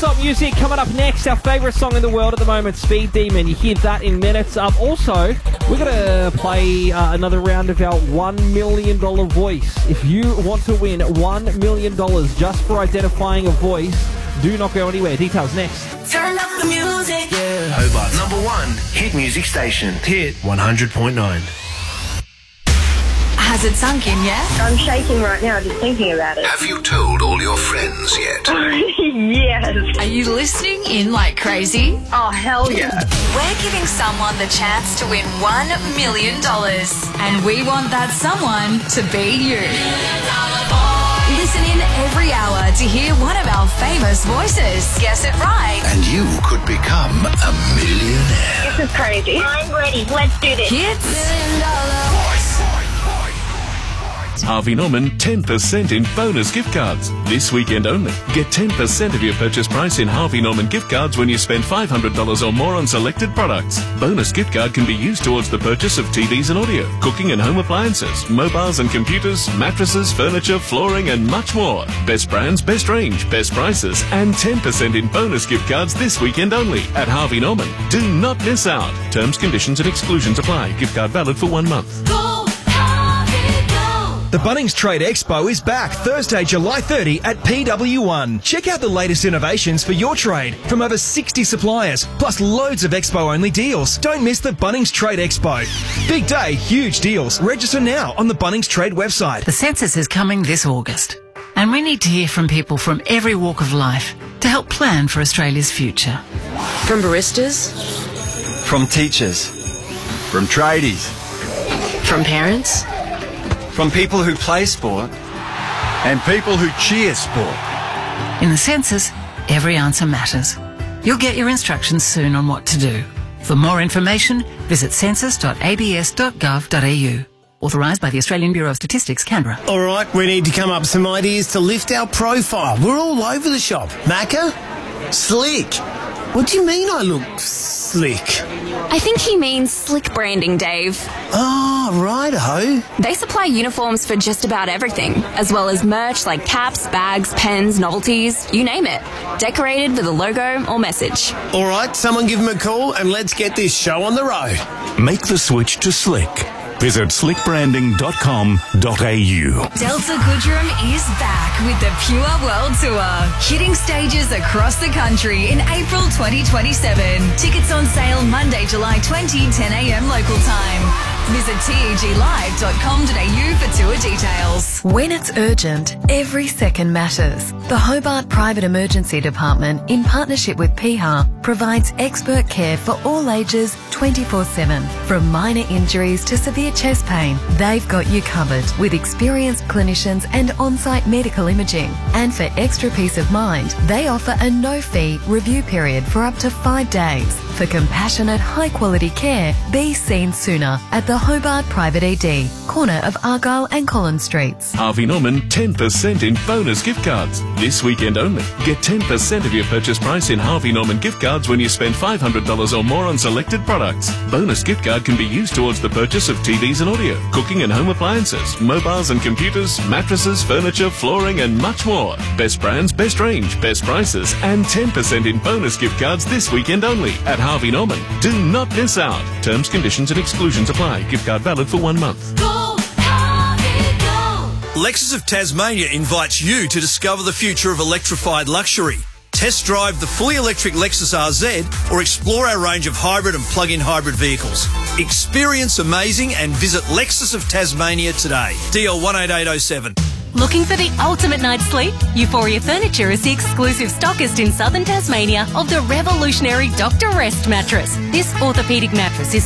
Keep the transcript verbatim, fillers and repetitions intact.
Non-stop music coming up next. Our favourite song in the world at the moment, Speed Demon. You hear that in minutes. Um, also, we're going to play uh, another round of our one million dollars voice. If you want to win one million dollars just for identifying a voice, do not go anywhere. Details next. Turn up the music. Yeah. Hobart's number one hit music station. Hit one hundred point nine. Has it sunk in yet? I'm shaking right now just thinking about it. Have you told all your friends yet? Yes. Are you listening in like crazy? Oh, hell yeah. We're giving someone the chance to win one million dollars. And we want that someone to be you. Listen in every hour to hear one of our famous voices. Guess it right. And you could become a millionaire. This is crazy. I'm ready. Let's do this. Hits. Harvey Norman ten percent in bonus gift cards. This weekend only. Get ten percent of your purchase price in Harvey Norman gift cards when you spend five hundred dollars or more on selected products. Bonus gift card can be used towards the purchase of T Vs and audio, cooking and home appliances, mobiles and computers, mattresses, furniture, flooring and much more. Best brands, best range, best prices and ten percent in bonus gift cards this weekend only at Harvey Norman. Do not miss out. Terms, conditions and exclusions apply. Gift card valid for one month. The Bunnings Trade Expo is back Thursday, July thirtieth at P W one. Check out the latest innovations for your trade from over sixty suppliers, plus loads of Expo-only deals. Don't miss the Bunnings Trade Expo. Big day, huge deals. Register now on the Bunnings Trade website. The census is coming this August, and we need to hear from people from every walk of life to help plan for Australia's future. From baristas, from teachers, from tradies, from parents, from people who play sport and people who cheer sport. In the census, every answer matters. You'll get your instructions soon on what to do. For more information, visit census dot a b s dot gov dot a u. Authorised by the Australian Bureau of Statistics, Canberra. All right, we need to come up with some ideas to lift our profile. We're all over the shop. Macca? Slick. What do you mean I look slick? I think he means slick branding, Dave. Oh, righto. They supply uniforms for just about everything, as well as merch like caps, bags, pens, novelties, you name it. Decorated with a logo or message. All right, someone give him a call and let's get this show on the road. Make the switch to Slick. Visit slick branding dot com dot a u. Delta Goodrem is back with the Pure World Tour, hitting stages across the country in April twenty twenty-seven. Tickets on sale Monday, July twentieth, ten a m local time. Visit t e g live dot com dot a u for tour details. When it's urgent, every second matters. The Hobart Private Emergency Department, in partnership with P H A, provides expert care for all ages twenty-four seven. From minor injuries to severe chest pain, they've got you covered with experienced clinicians and on-site medical imaging. And for extra peace of mind, they offer a no-fee review period for up to five days. For compassionate, high-quality care, be seen sooner at the Hobart Private E D, corner of Argyle and Collins Streets. Harvey Norman ten percent in bonus gift cards. This weekend only. Get ten percent of your purchase price in Harvey Norman gift cards when you spend five hundred dollars or more on selected products. Bonus gift card can be used towards the purchase of T Vs and audio, cooking and home appliances, mobiles and computers, mattresses, furniture, flooring and much more. Best brands, best range, best prices and ten percent in bonus gift cards this weekend only at Harvey Norman. Do not miss out. Terms, conditions and exclusions apply. Gift card valid for one month. Go, Harvey, go! Lexus of Tasmania invites you to discover the future of electrified luxury. Test drive the fully electric Lexus R Z or explore our range of hybrid and plug-in hybrid vehicles. Experience amazing and visit Lexus of Tasmania today. D L one eight eight oh seven. Looking for the ultimate night's sleep? Euphoria Furniture is the exclusive stockist in southern Tasmania of the revolutionary Doctor Rest mattress. This orthopaedic mattress is